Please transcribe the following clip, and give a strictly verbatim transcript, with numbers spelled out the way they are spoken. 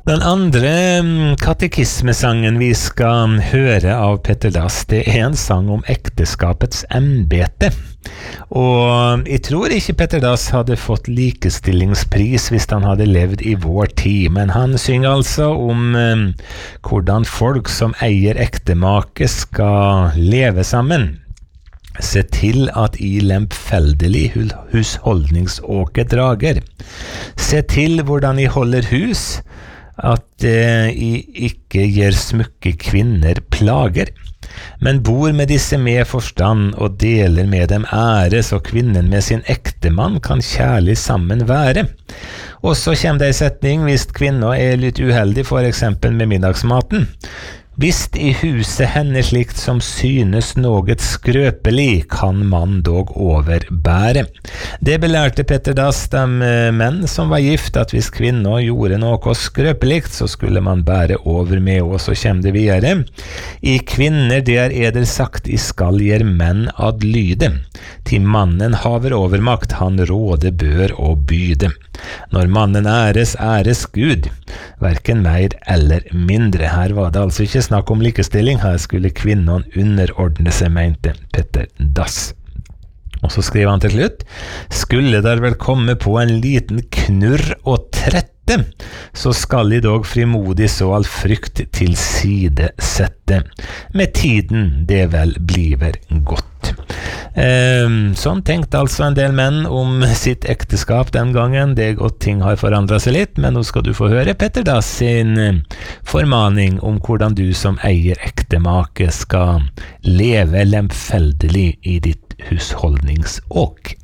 Den andre katekismesangen vi skal høre av Petter Dass, det er en sang om ekteskapets embete. Og jeg tror ikke Petter Dass hadde fått likestillingspris hvis han hadde levd i vår tid, men han synger altså om eh, hvordan folk som eier ektemake skal leve sammen. Se til at I lempfeldelig husholdningsåke drager. Se til hvordan I holder hus, at eh, I ikke gir smukke kvinner plager, men bor med disse med forstand og deler med dem ære, så kvinnen med sin ektemann kan kjærlig sammen være. Og så kommer det en setning hvis kvinna er litt uheldig, for eksempel med middagsmaten. Hvis I huset henne slikt som synes noget skrøpelig, kan man dog overbære. Det belærte Petter Dass de menn som var gift, at hvis kvinna gjorde noe skrøpelikt, så skulle man bære over med, og så kommer det videre. I kvinner det er eder sagt, I skal gjer menn ad lyde. Til mannen haver overmakt, han råde bør og byde. Når mannen æres, æres Gud, hverken mer eller mindre. Her var det altså ikke snakk om likestilling, her skulle kvinnen underordne seg, mente Petter Dass. Og så skriver han til slutt, skulle der vel komme på en liten knurr og trette, så skal I dog frimodig så all frykt til side sette. Med tiden det vel bliver godt. Um, sånn tenkte altså en del menn om sitt ekteskap den gangen. Det er godt ting har forandret seg litt, men nå skal du få høre Petter Dass sin formaning om hvordan du som eier ektemake skal leve lemfeldelig I ditt husholdningsåk.